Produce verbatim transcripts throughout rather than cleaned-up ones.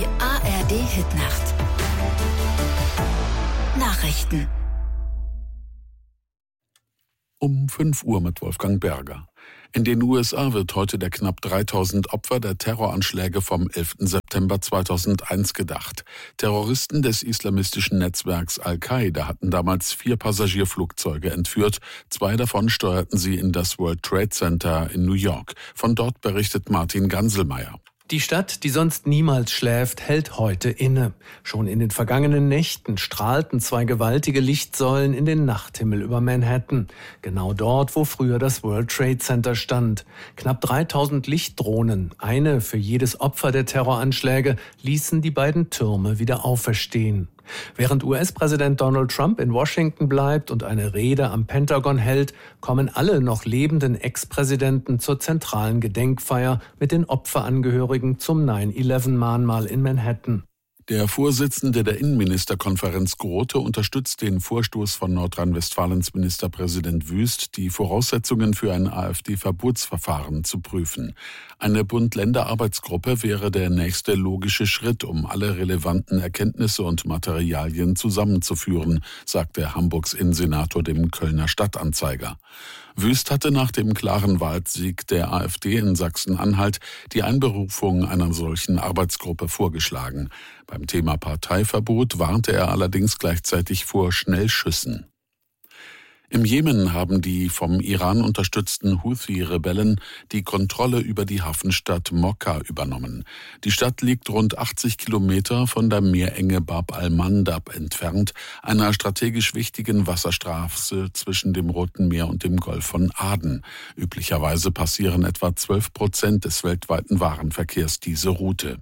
Die A R D-Hitnacht. Nachrichten. Um fünf Uhr mit Wolfgang Berger. In den U S A wird heute der knapp dreitausend Opfer der Terroranschläge vom elften September zweitausendeins gedacht. Terroristen des islamistischen Netzwerks Al-Qaida hatten damals vier Passagierflugzeuge entführt. Zwei davon steuerten sie in das World Trade Center in New York. Von dort berichtet Martin Ganselmeier. Die Stadt, die sonst niemals schläft, hält heute inne. Schon in den vergangenen Nächten strahlten zwei gewaltige Lichtsäulen in den Nachthimmel über Manhattan. Genau dort, wo früher das World Trade Center stand. Knapp dreitausend Lichtdrohnen, eine für jedes Opfer der Terroranschläge, ließen die beiden Türme wieder auferstehen. Während U S-Präsident Donald Trump in Washington bleibt und eine Rede am Pentagon hält, kommen alle noch lebenden Ex-Präsidenten zur zentralen Gedenkfeier mit den Opferangehörigen zum nine eleven Mahnmal in Manhattan. Der Vorsitzende der Innenministerkonferenz Grote unterstützt den Vorstoß von Nordrhein-Westfalens Ministerpräsident Wüst, die Voraussetzungen für ein AfD-Verbotsverfahren zu prüfen. Eine Bund-Länder-Arbeitsgruppe wäre der nächste logische Schritt, um alle relevanten Erkenntnisse und Materialien zusammenzuführen, sagte Hamburgs Innensenator dem Kölner Stadtanzeiger. Wüst hatte nach dem klaren Wahlsieg der AfD in Sachsen-Anhalt die Einberufung einer solchen Arbeitsgruppe vorgeschlagen. Beim Thema Parteiverbot warnte er allerdings gleichzeitig vor Schnellschüssen. Im Jemen haben die vom Iran unterstützten Houthi-Rebellen die Kontrolle über die Hafenstadt Mokka übernommen. Die Stadt liegt rund achtzig Kilometer von der Meerenge Bab al-Mandab entfernt, einer strategisch wichtigen Wasserstraße zwischen dem Roten Meer und dem Golf von Aden. Üblicherweise passieren etwa zwölf Prozent des weltweiten Warenverkehrs diese Route.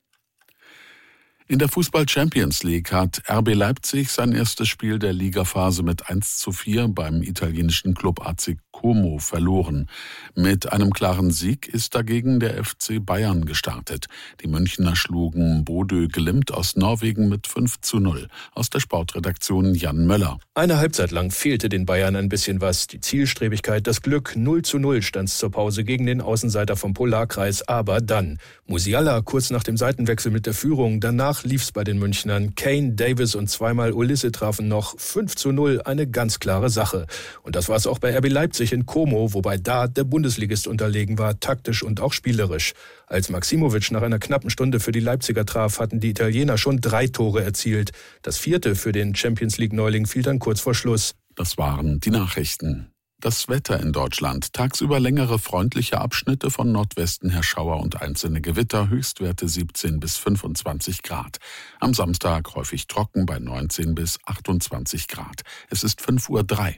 In der Fußball-Champions League hat R B Leipzig sein erstes Spiel der Ligaphase mit eins zu vier beim italienischen Club A C Como verloren. Mit einem klaren Sieg ist dagegen der F C Bayern gestartet. Die Münchner schlugen Bodø Glimt aus Norwegen mit fünf zu null. Aus der Sportredaktion Jan Möller. Eine Halbzeit lang fehlte den Bayern ein bisschen was. Die Zielstrebigkeit, das Glück. null zu null stand es zur Pause gegen den Außenseiter vom Polarkreis. Aber dann Musiala kurz nach dem Seitenwechsel mit der Führung. Danach lief's bei den Münchnern. Kane, Davis und zweimal Ulisse trafen noch. fünf zu null, eine ganz klare Sache. Und das war es auch bei R B Leipzig in Como, wobei da der Bundesligist unterlegen war, taktisch und auch spielerisch. Als Maximovic nach einer knappen Stunde für die Leipziger traf, hatten die Italiener schon drei Tore erzielt. Das vierte für den Champions-League-Neuling fiel dann kurz vor Schluss. Das waren die Nachrichten. Das Wetter in Deutschland. Tagsüber längere freundliche Abschnitte von Nordwesten her Schauer und einzelne Gewitter, Höchstwerte siebzehn bis fünfundzwanzig Grad. Am Samstag häufig trocken bei neunzehn bis achtundzwanzig Grad. Es ist fünf Uhr drei.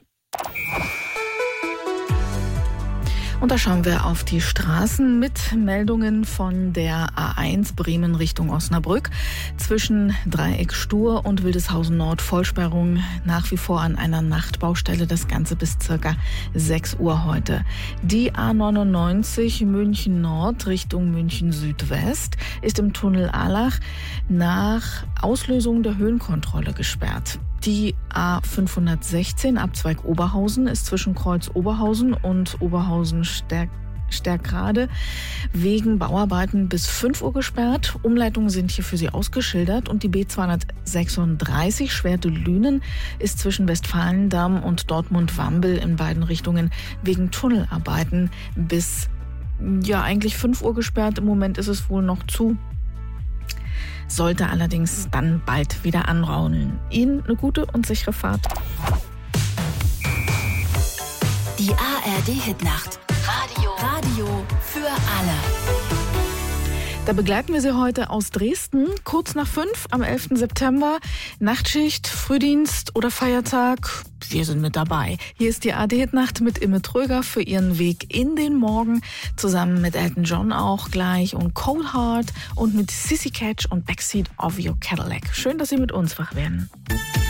Und da schauen wir auf die Straßen mit Meldungen von der A eins Bremen Richtung Osnabrück. Zwischen Dreieck Stur und Wildeshausen Nord Vollsperrung nach wie vor an einer Nachtbaustelle. Das Ganze bis circa sechs Uhr heute. Die A neunundneunzig München Nord Richtung München Südwest ist im Tunnel Allach nach Auslösung der Höhenkontrolle gesperrt. Die A fünfhundertsechzehn Abzweig Oberhausen ist zwischen Kreuz Oberhausen und Oberhausen Stärk Stärkrade wegen Bauarbeiten bis fünf Uhr gesperrt. Umleitungen sind hier für Sie ausgeschildert und die B zweihundertsechsunddreißig Schwerte-Lünen ist zwischen Westfalendamm und Dortmund-Wambel in beiden Richtungen wegen Tunnelarbeiten bis ja eigentlich fünf Uhr gesperrt. Im Moment ist es wohl noch zu. Sollte allerdings dann bald wieder anraunen. Ihnen eine gute und sichere Fahrt. Die A R D-Hitnacht. Radio. Radio für alle. Da begleiten wir Sie heute aus Dresden, kurz nach fünf am elften September. Nachtschicht, Frühdienst oder Feiertag, wir sind mit dabei. Hier ist die A R D-Hitnacht mit Imme Tröger für Ihren Weg in den Morgen. Zusammen mit Elton John auch gleich und Cold Heart und mit Sissy Catch und Backseat of Your Cadillac. Schön, dass Sie mit uns wach werden.